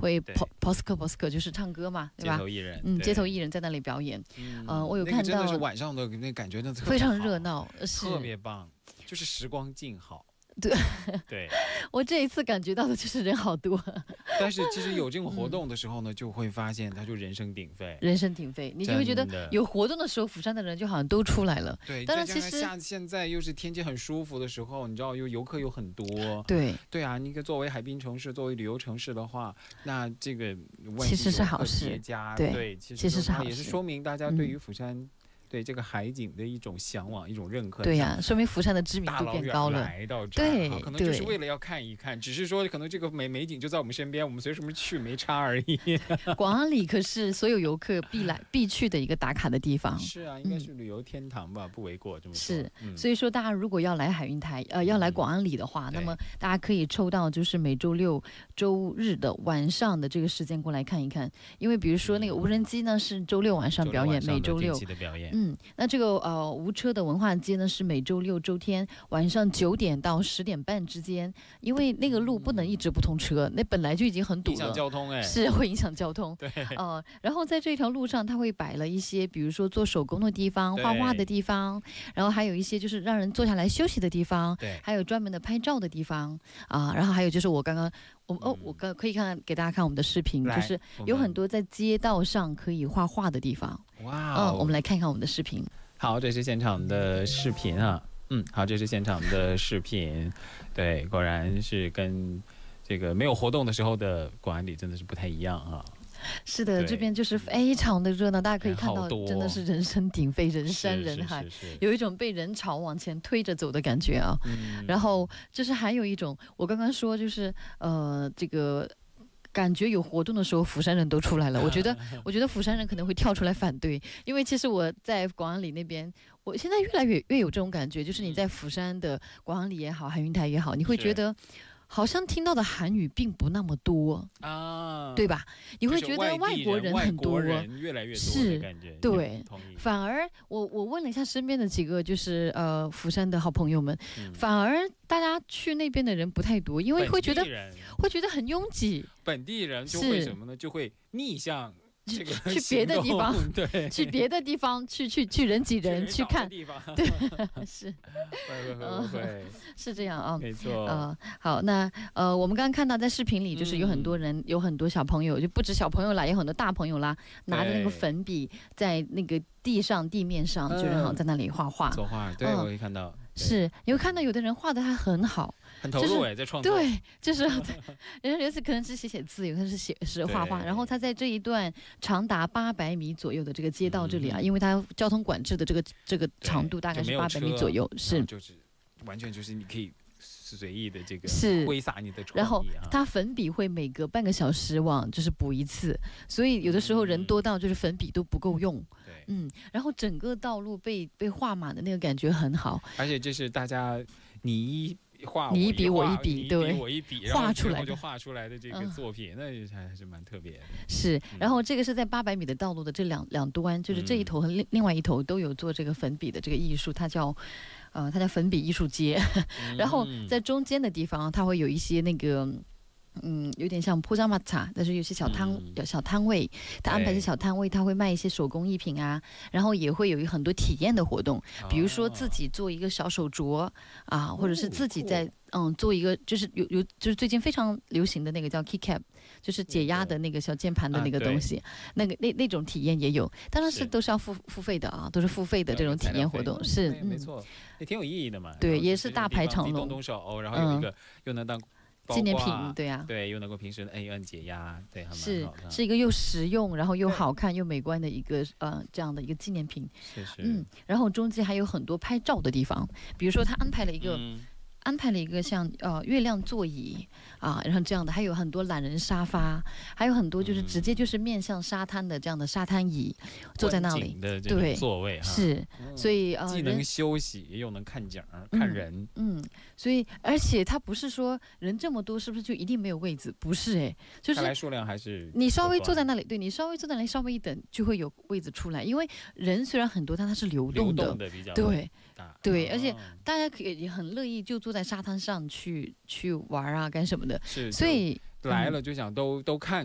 会 Posker 就是唱歌嘛，对吧？ 街头艺人， 街头艺人在那里表演。我有看到， 真的是晚上的那感觉，那非常热闹， 特别棒，就是时光静好。对， 我这一次感觉到的就是人好多， 但是其实有这种活动的时候呢，就会发现它就人声鼎沸，你就会觉得有活动的时候，釜山的人就好像都出来了。 对， 当然其实现在又是天气很舒服的时候，你知道游客又很多。对啊，你作为海滨城市，作为旅游城市的话，那这个其实是好事叠加， 对， 其实是好事， 也是说明大家对于釜山。对这个海景的一种向往，一种认可。 对呀，说明釜山的知名度变高了。 来到这儿，可能就是为了要看一看，只是说可能这个美景就在我们身边，我们随什么去没差而已。 广安里可是所有游客必去的一个打卡的地方。 是啊，应该是旅游天堂吧，不为过这么说。 是，所以说大家如果要来海云台，要来广安里的话，那么大家可以抽到就是每周六、周日的晚上的这个时间过来看一看，因为比如说那个无人机呢是周六晚上表演，每周六的表演。 那这个无车的文化街呢是每周六周天晚上9点到10点半之间，因为那个路不能一直不通车，那本来就已经很堵了， 影响交通是会影响交通。 对， 然后在这条路上，它会摆了一些，比如说做手工的地方、画画的地方，然后还有一些就是让人坐下来休息的地方，还有专门的拍照的地方然后还有就是我刚刚。我可以给大家看我们的视频，就是有很多在街道上可以画画的地方。 哇， 我们来看看我们的视频。 好，这是现场的视频啊。好，这是现场的视频。对，果然是跟这个没有活动的时候的广安里真的是不太一样啊。 是的，这边就是非常的热闹，大家可以看到，真的是人声鼎沸，人山人海，有一种被人潮往前推着走的感觉啊。然后就是还有一种，我刚刚说就是这个感觉有活动的时候，釜山人都出来了。我觉得釜山人可能会跳出来反对，因为其实我在广安里那边，我现在越来越有这种感觉，就是你在釜山的广安里也好，海云台也好，你会觉得。好像听到的韩语并不那么多对吧？你会觉得外国人很多， 越来越多的感觉。 对，反而我问了一下身边的几个就是釜山的好朋友们，反而大家去那边的人不太多，因为会觉得很拥挤。 本地人就会什么呢？就会逆向。去别的地方， 对， 去别的地方，去人挤人去看，对，是， 会， 是这样啊， 没错。 好，那我们刚刚看到在视频里，就是有很多人，有很多小朋友，就不止小朋友啦，有很多大朋友啦，拿着那个粉笔在那个地面上，就是好像在那里画画， 作画，对，我可以看到。 是，你会看到有的人画的还很好， 很投入在创作。 对，就是人家可能是写字，有的是画画。然后他在这一段长达800米左右的这个街道这里因为它交通管制的这个长度大概是800米左右，是就是完全就是你可以随意的这个挥洒你的创意。 然后它粉笔会每隔半个小时就是补一次，所以有的时候人多到就是粉笔都不够用。然后整个道路被画满的那个感觉很好， 而且这是大家你一笔我一笔，对， 我一笔画出来的这个作品，那还是蛮特别的。 是，然后这个是在800米的道路的这两端，就是这一头和另外一头都有做这个粉笔的这个艺术，它叫粉笔艺术街。然后在中间的地方，它会有一些那个。有点像铺张马茶，但是有些小摊位，他安排一些小摊位，他会卖一些手工艺品啊，然后也会有很多体验的活动，比如说自己做一个小手镯或者是自己在做一个，就是就是最近非常流行的那个叫 keycap， 就是解压的那个小键盘的那个东西，那种体验也有，当然是都是要付费的都是付费的这种体验活动，是没错，也挺有意义的嘛。 对，也是大排长龙， 动手，然后有一个又能当。 纪念品，对啊， 对，又能够平时按解压，对，还蛮好的， 是一个又实用，然后又好看又美观的一个这样的一个纪念品。然后中间还有很多拍照的地方，比如说他安排了一个像月亮座椅然后这样的，还有很多懒人沙发，还有很多就是直接就是面向沙滩的这样的沙滩椅，坐在那里的这种座位是，所以既能休息又能看景看人， 所以而且它不是说人这么多是不是就一定没有位置？不是就是看来数量还是你稍微坐在那里，对，你稍微坐在那里稍微一等就会有位置出来，因为人虽然很多，但它是流动的比较对，而且大家可以很乐意就坐在沙滩上去玩干什么的， 是， 所以来了就想都看